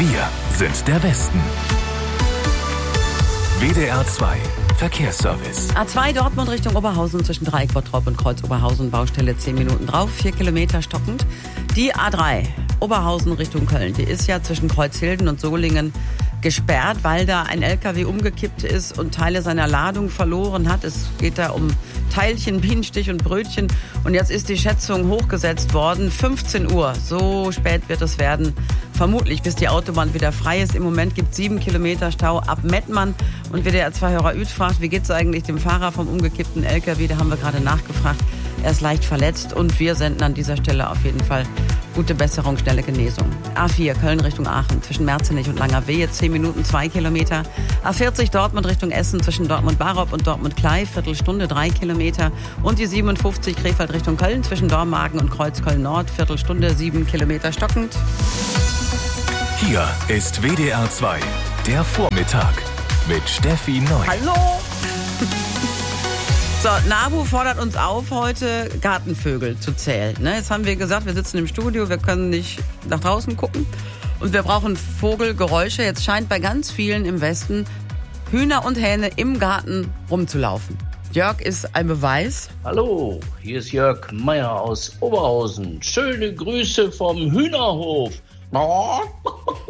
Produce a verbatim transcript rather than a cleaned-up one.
Wir sind der Westen. W D R zwei Verkehrsservice. A zwei Dortmund Richtung Oberhausen zwischen Dreieck Bottrop und Kreuz Oberhausen. Baustelle zehn Minuten drauf, vier Kilometer stockend. Die A drei Oberhausen Richtung Köln, die ist ja zwischen Kreuzhilden und Solingen gesperrt, weil da ein L K W umgekippt ist und Teile seiner Ladung verloren hat. Es geht da um Teilchen, Bienenstich und Brötchen. Und jetzt ist die Schätzung hochgesetzt worden. fünfzehn Uhr, so spät wird es werden. Vermutlich, bis die Autobahn wieder frei ist. Im Moment gibt es sieben Kilometer Stau ab Mettmann. Und W D R zwei Hörer Üd fragt, wie geht es eigentlich dem Fahrer vom umgekippten L K W? Da haben wir gerade nachgefragt. Er ist leicht verletzt und wir senden an dieser Stelle auf jeden Fall gute Besserung, schnelle Genesung. A vier Köln Richtung Aachen zwischen Merzenich und Langerwehe, zehn Minuten, zwei Kilometer. A vierzig Dortmund Richtung Essen zwischen Dortmund-Barop und Dortmund-Klei, Viertelstunde, drei Kilometer. Und die siebenundfünfzig Krefeld Richtung Köln zwischen Dormagen und Kreuzköln-Nord, Viertelstunde, sieben Kilometer stockend. Hier ist W D R zwei, der Vormittag mit Steffi Neu. Hallo! So, NABU fordert uns auf, heute Gartenvögel zu zählen. Ne? Jetzt haben wir gesagt, wir sitzen im Studio, wir können nicht nach draußen gucken und wir brauchen Vogelgeräusche. Jetzt scheint bei ganz vielen im Westen Hühner und Hähne im Garten rumzulaufen. Jörg ist ein Beweis. Hallo, hier ist Jörg Meier aus Oberhausen. Schöne Grüße vom Hühnerhof.